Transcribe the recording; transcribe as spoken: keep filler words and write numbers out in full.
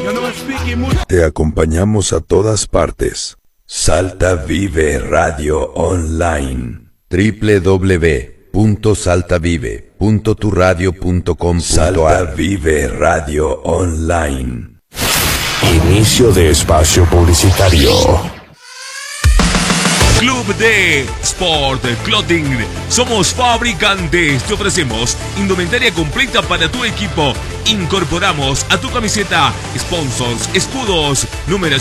Te acompañamos a todas partes. Salta Vive Radio Online. doble u doble u doble u punto salta vive punto tu radio punto com punto a r. Salta Vive Radio Online. Inicio de espacio publicitario. Club de Sport Clothing. Somos fabricantes. Te ofrecemos indumentaria completa para tu equipo. Incorporamos a tu camiseta sponsors, escudos, números